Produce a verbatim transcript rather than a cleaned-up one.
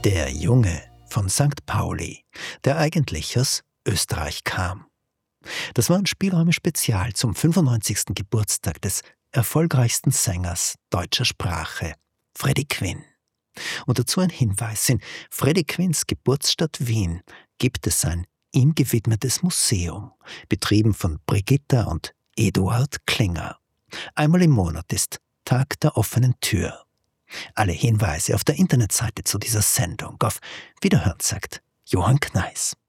Der Junge von Sankt Pauli, der eigentlich aus Österreich kam. Das war ein Spielräume-Spezial zum fünfundneunzigsten Geburtstag des erfolgreichsten Sängers deutscher Sprache, Freddie Quinn. Und dazu ein Hinweis: In Freddie Quinns Geburtsstadt Wien gibt es ein ihm gewidmetes Museum, betrieben von Brigitta und Eduard Klinger. Einmal im Monat ist Tag der offenen Tür. Alle Hinweise auf der Internetseite zu dieser Sendung. Auf Wiederhören, sagt Johann Kneis.